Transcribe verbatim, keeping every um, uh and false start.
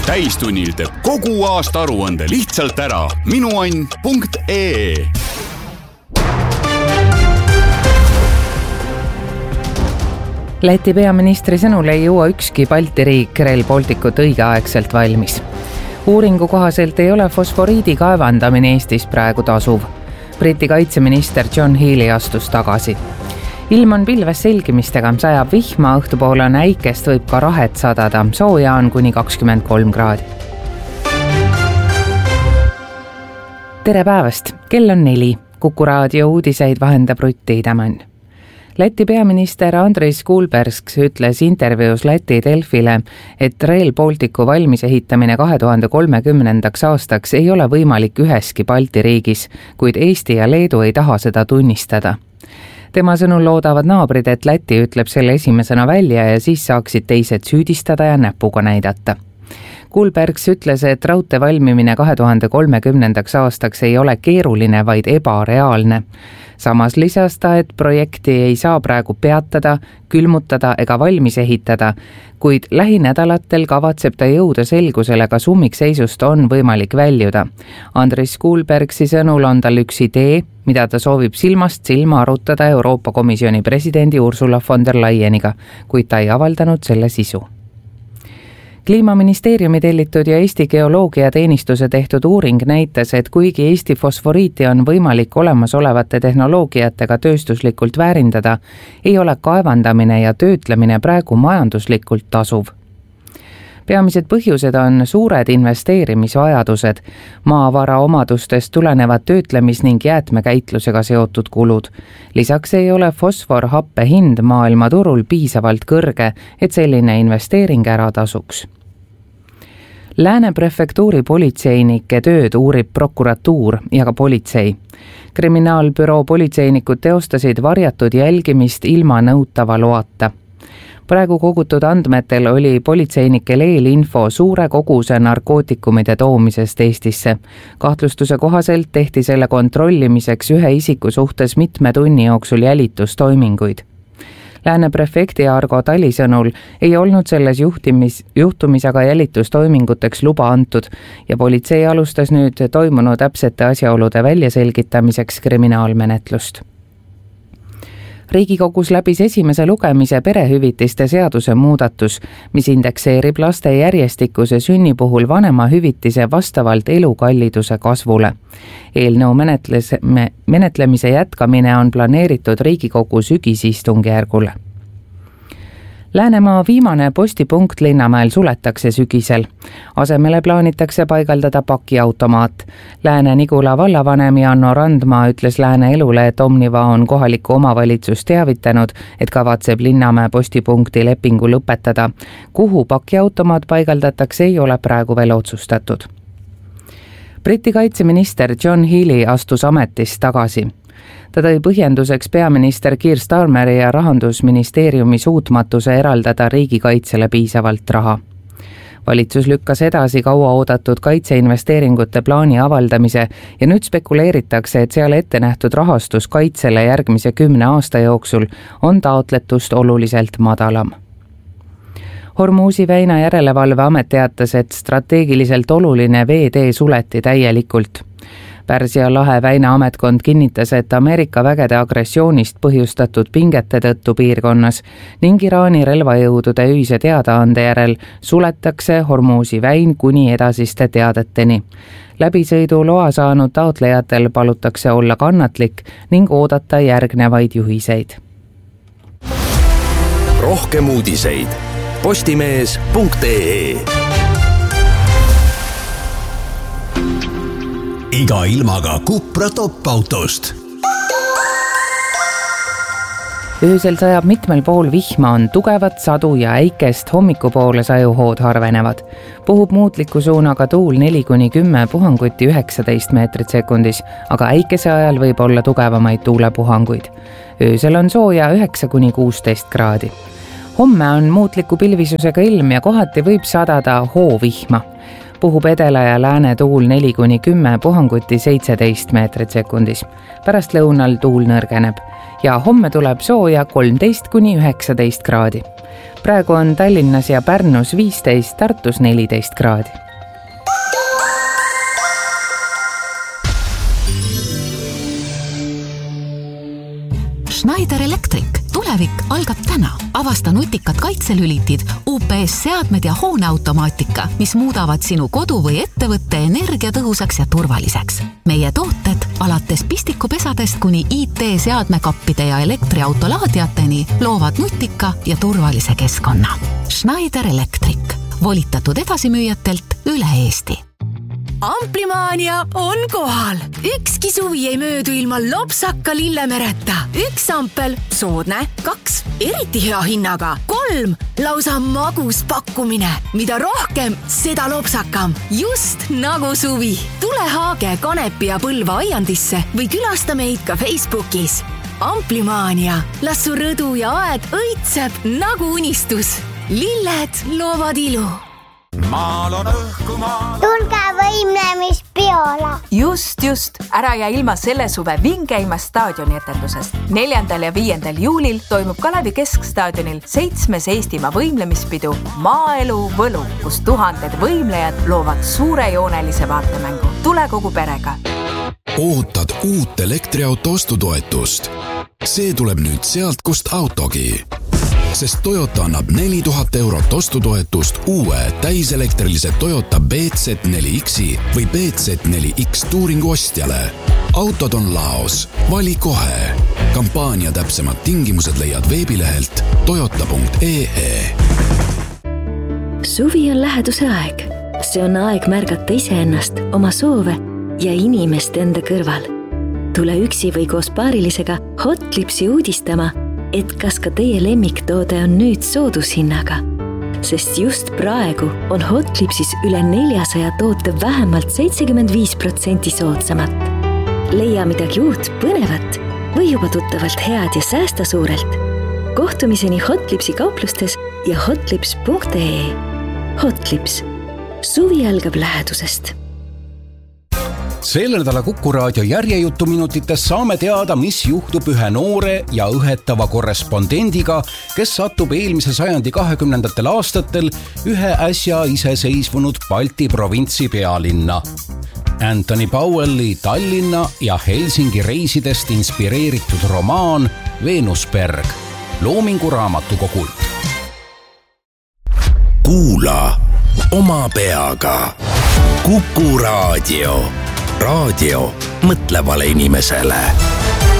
täistunnil teeb kogu aasta aruande lihtsalt ära. minuann punkt ee. Läti peaministri sõnul ei jõua ükski Balti riik Rail Balticut õigeaegselt valmis. Uuringu kohaselt ei ole fosforiidi kaevandamine Eestis praegu tasuv. Briti kaitseminister John Healey astus tagasi. Ilm on pilves selgimistega, sajab vihma, õhtupoole on äikest, võib ka rahet sadada, sooja on kuni kakskümmend kolm kraadi. Tere päevast, kell on neli. Kuku raadio uudiseid vahendab Rutt Tiidemann. Läti peaminister Andris Kulbergs ütles intervjuus Läti Delfile, et Rail Balticu valmis ehitamine kahe tuhande kolmekümnendaks aastaks ei ole võimalik üheski Balti riigis, kuid Eesti ja Leedu ei taha seda tunnistada. Tema sõnul loodavad naabrid, et Läti ütleb selle esimesena välja ja siis saaksid teised süüdistada ja näpuga näidata. Kulbergs ütles, et raudtee valmimine kahe tuhande kolmekümnendaks aastaks ei ole keeruline, vaid ebareaalne. Samas lisas ta, et projekti ei saa praegu peatada, külmutada ega valmis ehitada, kuid lähinädalatel kavatseb ta jõuda selgusele, kas ummikseisust on võimalik väljuda. Andris Kulbergsi sõnul on tal üks idee, mida ta soovib silmast silma arutada Euroopa Komisjoni presidendi Ursula von der Leyeniga, kuid ta ei avaldanud selle sisu. Kliimaministeeriumi tellitud ja Eesti geoloogiateenistuse tehtud uuring näitas, et kuigi Eesti fosforiiti on võimalik olemasolevate tehnoloogiatega tööstuslikult väärindada, ei ole kaevandamine ja töötlemine praegu majanduslikult tasuv. Peamised põhjused on suured investeerimisvajadused, maavara omadustest tulenevad töötlemis- ning jäätmekäitlusega seotud kulud. Lisaks ei ole fosforhappe hind maailma turul piisavalt kõrge, et selline investeering ära tasuks. Lääne prefektuuri politseinike tööd uurib prokuratuur ja ka politsei. Kriminaalbüroo politseinikud teostasid varjatud jälgimist ilma nõutava loata. Praegu kogutud andmetel oli politseinikel eelinfo suure koguse narkootikumide toomisest Eestisse. Kahtlustuse kohaselt tehti selle kontrollimiseks ühe isiku suhtes mitme tunni jooksul jälitustoiminguid. Lääne prefekti Argo Tali sõnul ei olnud selles juhtimis, juhtumis aga jälitustoiminguteks luba antud ja politsei alustas nüüd toimunu täpsete asjaolude väljaselgitamiseks kriminaalmenetlust. Riigikogus läbis esimese lugemise perehüvitiste seaduse muudatus, mis indekseerib laste järjestikuse sünni puhul vanemahüvitise vastavalt elukalliduse kasvule. Eelnõu menetles, me, menetlemise jätkamine on planeeritud Riigikogu sügisistungjärgule. Läänemaa viimane postipunkt Linnamäel suletakse sügisel. Asemele plaanitakse paigaldada pakiautomaat. Lääne-Nigula vallavanem Janno Randmaa ütles Lääne Elule, et Omniva on kohalikku omavalitsust teavitanud, et kavatseb Linnamäe postipunkti lepingu lõpetada. Kuhu pakiautomaat paigaldatakse, ei ole praegu veel otsustatud. Briti kaitseminister John Healey astus ametist tagasi. Ta tõi põhjenduseks peaminister Keir Starmeri ja rahandusministeeriumi suutmatuse eraldada riigikaitsele piisavalt raha. Valitsus lükkas edasi kaua oodatud kaitseinvesteeringute plaani avaldamise ja nüüd spekuleeritakse, et seal ette nähtud rahastus kaitsele järgmise kümne aasta jooksul on taotletust oluliselt madalam. Hormuzi väina järelevalveamet teatas, et strateegiliselt oluline veetee suleti täielikult. Pärsia lahe väina ametkond kinnitas, et Ameerika vägede agressioonist põhjustatud pingete tõttu piirkonnas ning Iraani relvajõudude ühise teadaande järel suletakse Hormuzi väin kuni edasiste teadeteni. Läbisõiduloa saanud taotlejatel palutakse olla kannatlik ning oodata järgnevaid juhiseid. Rohkem uudiseid postimees punkt ee. Iga ilmaga Cupra top-autost. Öösel sajab mitmel pool vihma, on tugevat sadu ja äikest, hommikupoole sajuhood harvenevad. Puhub muutliku suunaga tuul neli kuni kümme, puhanguti üheksateist meetrit sekundis, aga äikese ajal võib olla tugevamaid tuulepuhanguid. Öösel on sooja üheksa kuni kuusteist kraadi. Homme on muutliku pilvisusega ilm ja kohati võib sadada hoovihma. Puhub edela ja lääne tuul neli kuni kümme, puhanguti seitseteist meetrit sekundis. Pärast lõunal tuul nõrgeneb ja homme tuleb sooja kolmteist kuni üheksateist kraadi. praegu on Tallinnas ja Pärnus viisteist, Tartus neliteist kraadi. Schneider Electric. Tulevik algab täna. Avasta nutikad kaitselülitid, U P S-seadmed ja hooneautomaatika, mis muudavad sinu kodu või ettevõtte energiatõhusaks ja turvaliseks. Meie tooted alates pistikupesadest kuni I T-seadmekappide ja elektriautolaadiateni loovad nutika ja turvalise keskkonna. Schneider Electric. Volitatud edasimüüjatelt üle Eesti. Amplimaania on kohal. Ükski suvi ei möödu ilma lopsaka lillemereta. Üks ampel, soodne, kaks, eriti hea hinnaga, kolm, lausa magus pakkumine. Mida rohkem, seda lopsakam. Just nagu suvi. Tule Haage, Kanepi ja Põlva aiandisse või külasta meid ka Facebookis. Amplimaania. Las su rõdu ja aed õitseb nagu unistus. Lilled loovad ilu. Maal on õhkumaa. Tulge võimlemispeole. Just, just. Ära ja ilma selle suve vingeima staadioni etendusest. neljandal ja viiendal juulil toimub Kalevi Keskstaadionil seitsmes Eestimaa võimlemispidu Maaelu võlu, kus tuhanded võimlejad loovad suurejoonelise vaatemängu. Tule kogu perega. Ootad uut elektriauto ostutoetust. See tuleb nüüd sealt, kust autogi. Sest Toyota annab neli tuhat eurot ostutoetust uue täiselektrilise Toyota B Z neli X-i või B Z neli X Touringu ostjale. Autod on laos. Vali kohe. Kampaania täpsemad tingimused leiad veebilehelt toyota punkt ee e. Suvi on läheduse aeg. See on aeg märgata iseennast, oma soove ja inimest enda kõrval. Tule üksi või koos paarilisega Hotlipsi uudistama, et kas ka teie lemmiktoode on nüüd soodushinnaga. Sest just praegu on Hotlipsis üle neljasaja toote vähemalt seitsekümmend viis protsenti soodsamat. Leia midagi uut, põnevat või juba tuttavalt head ja säästa suurelt. Kohtumiseni Hotlipsi kauplustes ja hotlips punkt ee. Hotlips. Suvi algab lähedusest. Selle nädala Kuku Raadio järjejutuminutites saame teada, mis juhtub ühe noore ja õhetava korrespondendiga, kes satub eelmise sajandi kahekümnendatel aastatel ühe äsja iseseisvunud Balti provintsi pealinna. Anthony Powelli Tallinna ja Helsingi reisidest inspireeritud romaan Venusberg Loomingu raamatukogult. Kuula oma peaga. Kuku Raadio. Raadio mõtlevale inimesele.